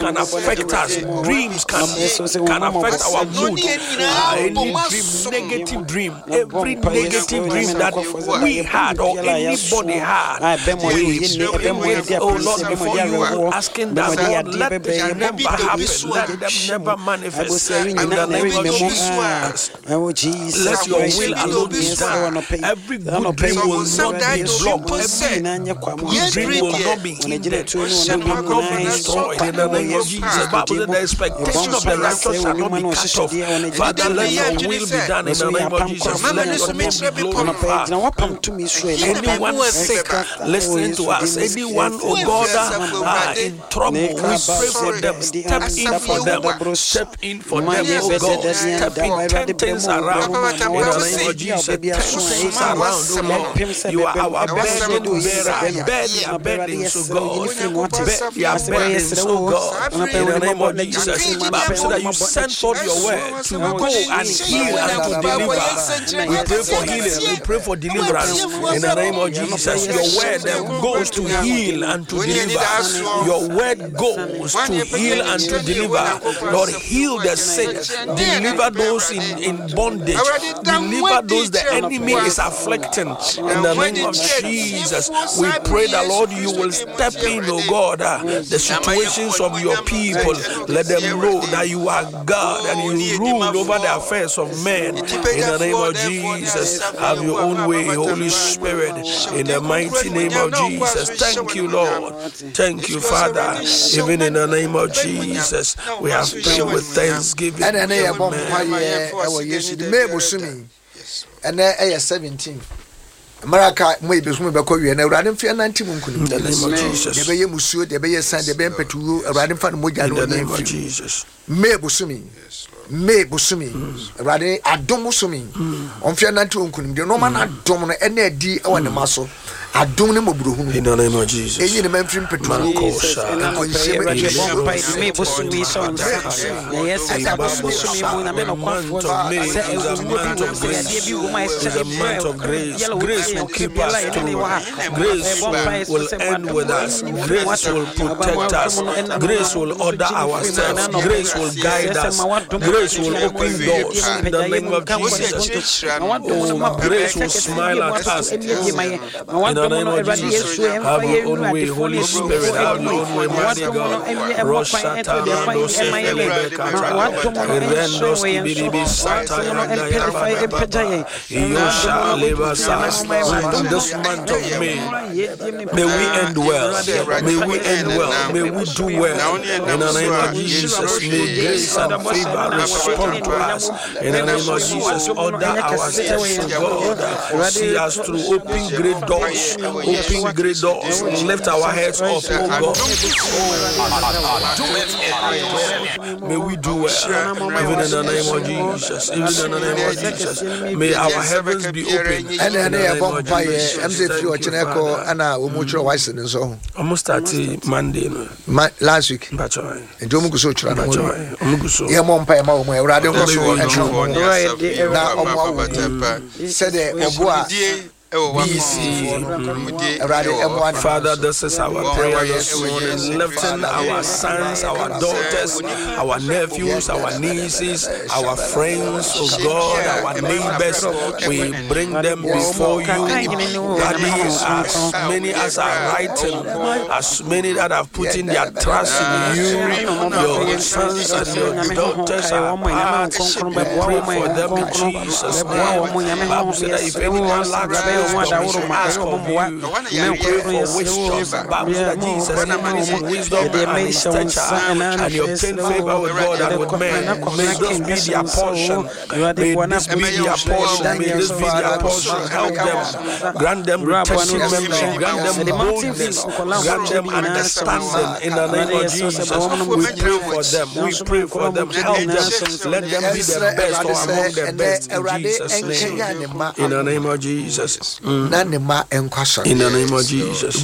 can affect us. Dreams can affect our mood. Any dream, negative dream, every negative dream that we had or anybody had, we bring it, oh Lord, before you, asking that Lord, let it never happen, let them never manifest. In the name of Jesus, let your will alone be done. Every good dream will not be blocked. Every dream will not be hindered. It will not be destroyed. In the name of Jesus, Bible, the expectation of the righteous shall not be cut off. Father, let your will be done in the name of Jesus. Let your name be glorified. Anyone sick, listening to us. Anyone, oh God, in trouble, we pray for them. Step in for them. Step in for them, oh God. Step in, turn things around. In the name of Jesus, turn things around, oh Lord. You are our burden bearer. Bear burdens, oh God. Bear burdens, oh God. In the name of Jesus, Bible said that you sent forth your word to go and heal and to deliver. We pray for healing. We pray for deliverance. In the name of Jesus, your word goes to heal and to deliver. Your word goes to heal and to deliver. Lord, heal the sick. Deliver those in bondage. Deliver those the enemy is afflicting. In the name of Jesus, we pray that, Lord, you will step in, oh God, the situations of your people. Let them know that you are God and you rule over the affairs of men. In the name of Jesus, have your own way, Holy Spirit. In the mighty name of Jesus. Thank you, Lord. Thank you, Father. Even in the name of Jesus, we have prayed with thanksgiving. And 17. Maraka may be swimming back and a random fear 90 in the name of Jesus. The Bay Musu, the Bay San, the Ben Petu, a random fan Moja in the name of Jesus. May Busumi, May Busumi, Rade Adomusumi, on Fear 90 Uncle, the Roman Adomina, and D on the muscle. I don't know in the name of Jesus. Any man from Petrol, grace will keep us through. Grace will end with us. Grace will protect us. Grace will order our steps. Grace will guide us. Grace will open doors in the name of Jesus. Grace will smile at us. In the name of Jesus, have your own way, Holy Spirit, have your own way, mighty God. Roshata, Rendos, Ibibi, Sata, this month of may we end well, may we end well, may we do well. In the name of Jesus, may grace and favor respond to us. In the name of Jesus, order our steps to God. See us through, open great doors. Open great doors. Lift our heads up, oh God. May we do well. Even in the name of Jesus. Even in the name of Jesus. May our heavens be open. And then I bought by MZ and almost 30 Monday. Last week. And Jomukuso Chran. Yeah, Mom Pay Mom, Radio said Father, this is our prayer this morning, lifting our sons, our daughters, our nephews, our nieces, our friends, oh God, our neighbors. We bring them before you. Daddy, as many as are writing, as many that have put in their trust in you, your sons and your daughters are part. We pray for them in Jesus' name. Bible said that if anyone lacks wisdom, ask of you. We pray for wisdom. Bible said that Jesus increased wisdom and stature, and you obtain favor with God and with men. May this be their portion. May this be their portion. May this be their portion. Help them. Grant them retention memory. Grant them boldness. Grant them understanding in the name of Jesus. We pray for them. We pray for them. Help them. Let them be the best or among the best in Jesus' name. In the name of Jesus. In the name of Jesus.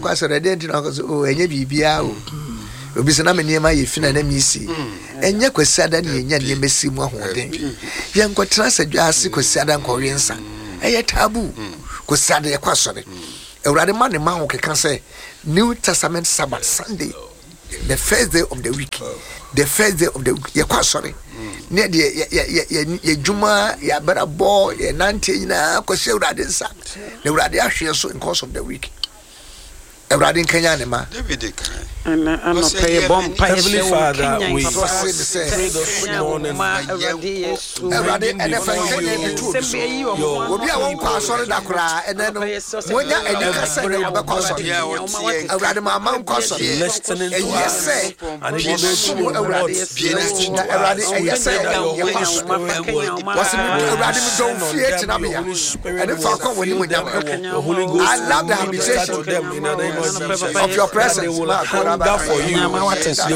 Obisana me niema ye fina na misi enye kwasiada ne enya ne mesi mu ahoden ye nkotra sadwa ase kwasiada nkowensa eye tabu kwasiada ye kwasore ewrade ma ne ma ho keka se New Testament Sabbath Sunday the first day of the week. The first day of the week. You quite sorry. Near the Juma, ya better boy, ya 19, because you had this. They were at the actual so in course of the week. Everybody in Kenya, ma. And I'm not pay a bomb. Heavenly Father, we pray this morning. Everybody and if I can be true, will be a one person that cry, and then when you're in the castle, you have a person. Everybody, my mom, person, listening to yes, say, and it is everybody, yes, say, what's it? Don't fear to me. And if I come when you would, I love the habitation of your presence. For you, they will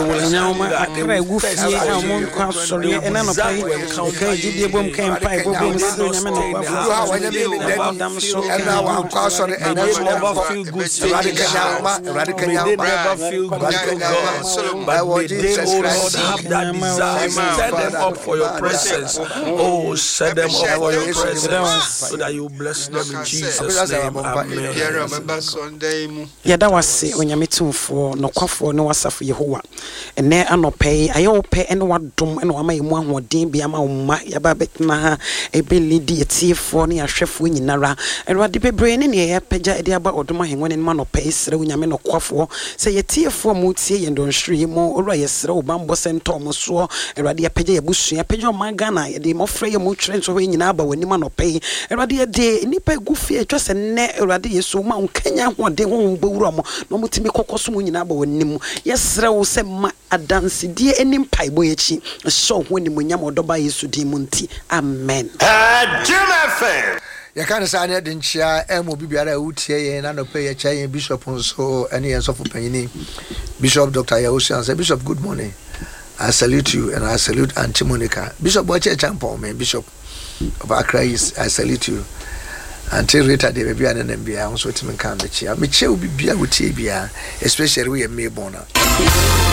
set them up for your presence. Oh, set them up for your presence so that you bless them in Jesus' name. Amen. Yeah, that was it when you meet for no coffee, no wasaf Yehovah. And there are no pay, I all pay and what dom and what my one would deem be a ma, Yababet a billy deity for near chef winning nara, and what the brain in here, Peja Ediaba or Doma when in man or pace, Runaman or Quaffo, say a tear for Mutsi and don't stream more, or yes, Bambos and Thomas Saw, and Radia Peja Bushi, a Peja Magana, a dim of Freya Mutrens or in Abba when the man or pay, and Radia day, Nipa Goofy, just a net, Radia so Mount Kenya, one day won't be wrong, no Mutimi Cocosumun in Abba when Nim, yes, Rose said a dance, dear any pie boyichi, a show when the Munyam or Doba is to Dimunti. Amen. You can't sign it in chair, and will be better out here and I pay a chair bishop on so any answer for penny. Bishop Dr. Yahushua said, Bishop, good morning. I salute you and I salute Auntie Monica. Bishop Boche Champo, man, Bishop of Accra, I salute you. Until Rita de Bian and Bia, also to me come the chair. Me chair will be beer with Tabia, especially we are Maybona.